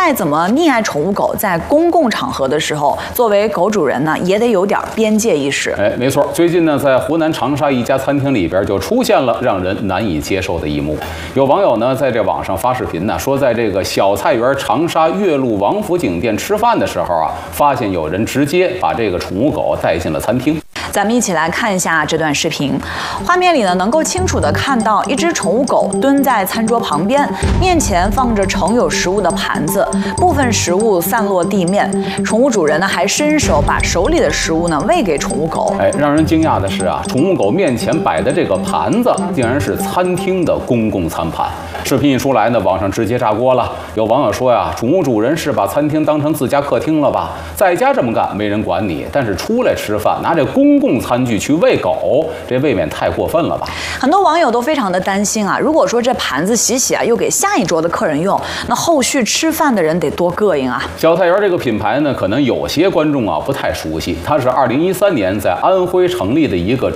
再怎么溺爱宠物狗，在公共场合的时候，作为狗主人呢，也得有点边界意识。 哎，没错，最近呢，在湖南长沙一家餐厅里边就出现了让人难以接受的一幕。有网友呢在这网上发视频呢，说在这个小菜园长沙岳麓王府井店吃饭的时候啊，发现有人直接把这个宠物狗带进了餐厅。 咱们一起来看一下这段视频，画面里呢能够清楚地看到一只宠物狗蹲在餐桌旁边，面前放着盛有食物的盘子，部分食物散落地面。宠物主人呢还伸手把手里的食物呢喂给宠物狗。 哎，让人惊讶的是啊，宠物狗面前摆的这个盘子竟然是餐厅的公共餐盘。视频一出来呢，网上直接炸锅了。有网友说呀，宠物主人是把餐厅当成自家客厅了吧？在家这么干没人管你，但是出来吃饭拿这公共餐具去喂狗，这未免太过分了吧？ 很多网友都非常的担心啊，如果说这盘子洗啊，又给下一桌的客人用，那后续吃饭的人得多膈应啊！ 小菜园这个品牌呢，可能有些观众啊不太熟悉，它是2013年在安徽成立的一个